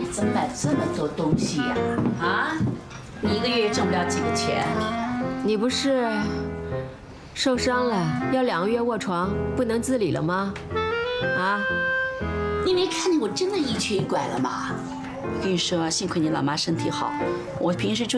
怎么买这么多东西呀？啊，你一个月也挣不了几个钱。 你不是受伤了，要2个月卧床，不能自理了吗？啊？ 你没看见我真的一瘸一拐了吗？我跟你说，幸亏你老妈身体好，我平时就。